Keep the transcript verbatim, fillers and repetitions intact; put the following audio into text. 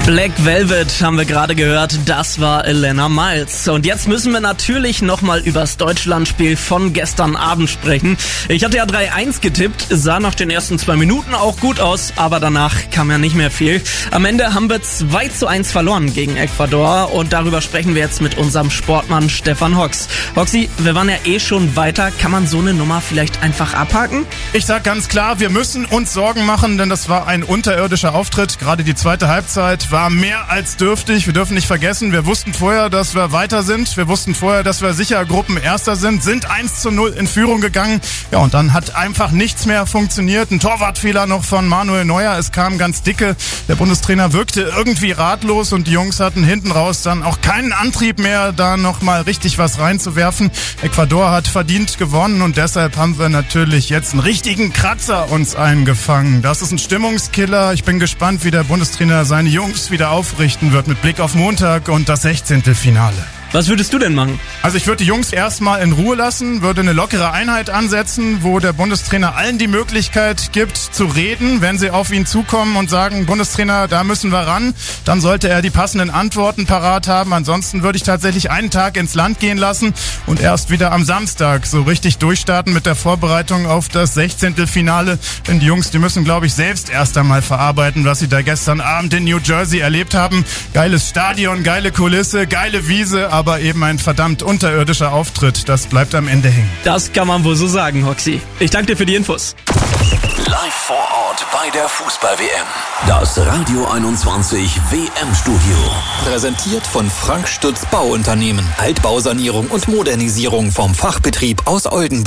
Black Velvet haben wir gerade gehört, das war Elena Miles. Und jetzt müssen wir natürlich nochmal über das Deutschlandspiel von gestern Abend sprechen. Ich hatte ja drei eins getippt, sah nach den ersten zwei Minuten auch gut aus, aber danach kam ja nicht mehr viel. Am Ende haben wir zwei zu eins verloren gegen Ecuador und darüber sprechen wir jetzt mit unserem Sportmann Stefan Hox. Hoxi, wir waren ja eh schon weiter, kann man so eine Nummer vielleicht einfach abhaken? Ich sag ganz klar, wir müssen uns Sorgen machen, denn das war ein unterirdischer Auftritt. Gerade die zweite Halbzeit war mehr als dürftig. Wir dürfen nicht vergessen, wir wussten vorher, dass wir weiter sind. Wir wussten vorher, dass wir sicher Gruppenerster sind, sind eins zu null in Führung gegangen. Ja, und dann hat einfach nichts mehr funktioniert. Ein Torwartfehler noch von Manuel Neuer. Es kam ganz dicke. Der Bundestrainer wirkte irgendwie ratlos und die Jungs hatten hinten raus dann auch keinen Antrieb mehr, da nochmal richtig was reinzuwerfen. Ecuador hat verdient gewonnen und deshalb haben wir natürlich jetzt einen richtigen Kratzer uns eingefangen. Das ist ein Stimmungskiller. Ich bin gespannt, wie der Bundestrainer seine Jungs wieder aufrichten wird mit Blick auf Montag und das Sechzehntelfinale. Was würdest du denn machen? Also ich würde die Jungs erstmal in Ruhe lassen, würde eine lockere Einheit ansetzen, wo der Bundestrainer allen die Möglichkeit gibt zu reden, wenn sie auf ihn zukommen und sagen, Bundestrainer, da müssen wir ran, dann sollte er die passenden Antworten parat haben. Ansonsten würde ich tatsächlich einen Tag ins Land gehen lassen und erst wieder am Samstag so richtig durchstarten mit der Vorbereitung auf das Sechzehntelfinale. Denn die Jungs, die müssen, glaube ich, selbst erst einmal verarbeiten, was sie da gestern Abend in New Jersey erlebt haben. Geiles Stadion, geile Kulisse, geile Wiese, aber eben ein verdammt unterirdischer Auftritt. Das bleibt am Ende hängen. Das kann man wohl so sagen, Hoxi. Ich danke dir für die Infos. Live vor Ort bei der Fußball-W M. Das Radio einundzwanzig W M-Studio. Präsentiert von Frank Stütz Bauunternehmen. Altbausanierung und Modernisierung vom Fachbetrieb aus Oldenburg.